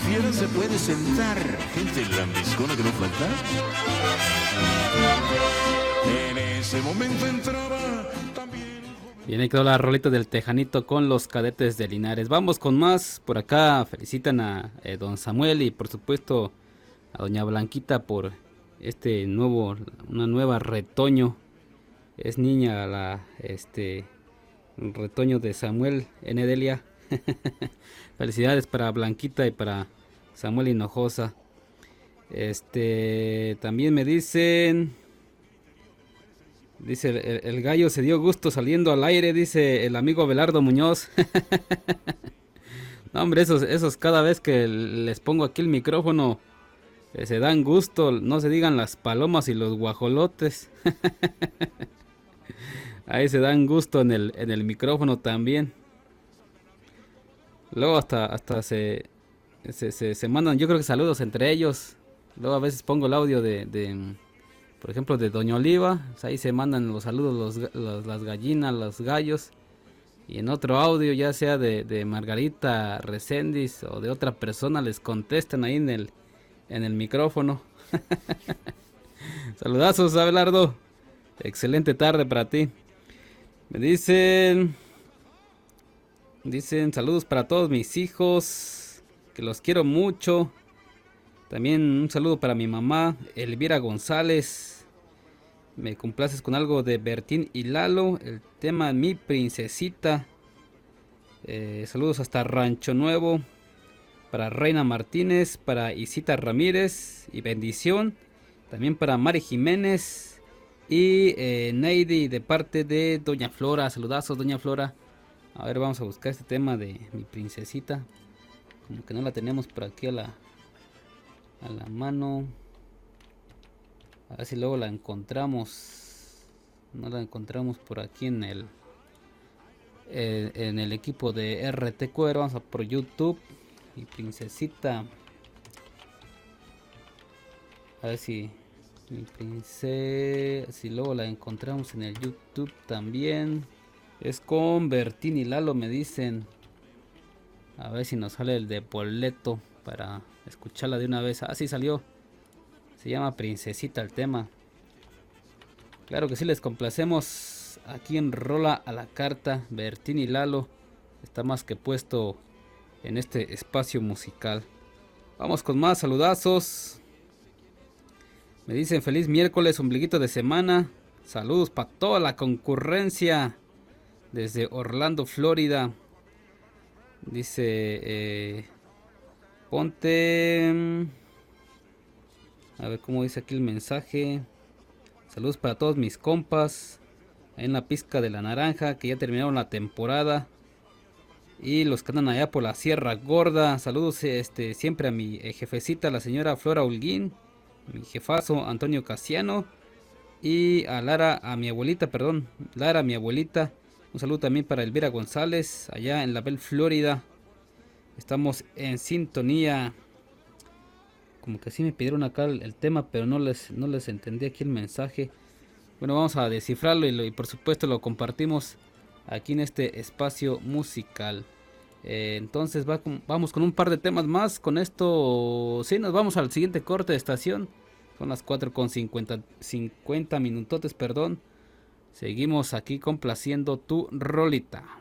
prefiera se puede sentar. Gente lambiscona que no falta. En ese momento entraba también. Bien, ahí quedó la rolita del Tejanito con los Cadetes de Linares. Vamos con más. Por acá felicitan a don Samuel y por supuesto a doña Blanquita por una nueva retoño. Es niña retoño de Samuel N. Delia. Felicidades para Blanquita y para Samuel Hinojosa. También me dicen... Dice, el gallo se dio gusto saliendo al aire, dice el amigo Abelardo Muñoz. No, hombre, esos cada vez que les pongo aquí el micrófono, se dan gusto, no se digan las palomas y los guajolotes. Ahí se dan gusto en el micrófono también. Luego hasta se mandan, yo creo que saludos entre ellos. Luego a veces pongo el audio por ejemplo, de Doña Oliva. Pues ahí se mandan los saludos las gallinas, los gallos. Y en otro audio, ya sea de Margarita Reséndiz o de otra persona, les contestan ahí en el micrófono. Saludazos, Abelardo. Excelente tarde para ti. Me dicen saludos para todos mis hijos, que los quiero mucho. También un saludo para mi mamá, Elvira González. Me complaces con algo de Bertín y Lalo, el tema Mi Princesita. Saludos hasta Rancho Nuevo. Para Reina Martínez, para Isita Ramírez y bendición. También para Mari Jiménez y Neidi de parte de Doña Flora. Saludazos, Doña Flora. A ver, vamos a buscar este tema de Mi Princesita. Como que no la tenemos por aquí a la mano. A ver si luego la encontramos. No la encontramos por aquí en el equipo de RT Cuero. Vamos a por YouTube. Mi Princesita. A ver si Mi Princesa, si luego la encontramos en el YouTube también. Es con Bertín y Lalo, me dicen. A ver si nos sale el de boleto para escucharla de una vez. Ah, sí salió. Se llama Princesita el tema. Claro que sí, les complacemos aquí en Rola a la Carta. Bertín y Lalo está más que puesto en este espacio musical. Vamos con más saludazos. Me dicen feliz miércoles, ombliguito de semana. Saludos para toda la concurrencia desde Orlando, Florida. Dice ponte... A ver cómo dice aquí el mensaje. Saludos para todos mis compas ahí en la pizca de la naranja, que ya terminaron la temporada. Y los que andan allá por la Sierra Gorda. Saludos siempre a mi jefecita, la señora Flora Holguín. Mi jefazo Antonio Casiano. Y a Lara, a mi abuelita, perdón. Lara, mi abuelita. Un saludo también para Elvira González, allá en La Belle, Florida. Estamos en sintonía. Como que sí me pidieron acá el tema, pero no les entendí aquí el mensaje. Bueno, vamos a descifrarlo y por supuesto lo compartimos aquí en este espacio musical. Entonces vamos con un par de temas más. Con esto, sí, nos vamos al siguiente corte de estación. Son las 4:50 minutotes, perdón. Seguimos aquí complaciendo tu rolita.